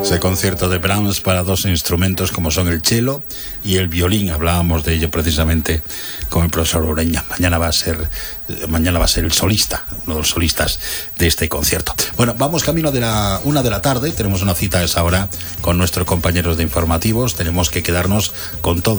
Ese concierto de Brahms para dos instrumentos como son el cello y el violín. Hablábamos de ello precisamente con el profesor Ureña. Mañana va a ser el solista, uno de los solistas de este concierto. Bueno, vamos camino de la 1 de la tarde. Tenemos una cita a esa hora con nuestros compañeros de informativos. Tenemos que quedarnos con todo